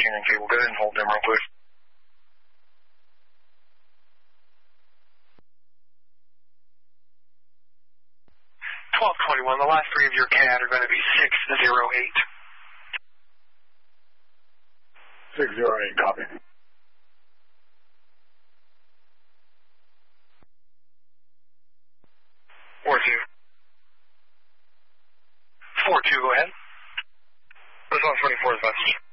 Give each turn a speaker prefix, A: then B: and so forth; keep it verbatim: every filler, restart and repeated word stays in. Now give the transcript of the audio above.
A: hearing cable. Go ahead and hold them real quick. twelve twenty-one, the last three of your C A D are going to be six zero eight.
B: six zero eight, copy.
A: four two. four two, go ahead. This one's twenty-four is message.